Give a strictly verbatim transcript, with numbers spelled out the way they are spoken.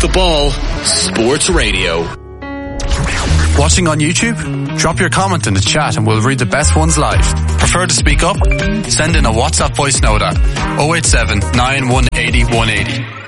The Ball Sports Radio. Watching on YouTube? Drop your comment in the chat and we'll read the best ones live. Prefer to speak up? Send in a WhatsApp voice note at oh eight seven, nine one eight oh, one eight oh.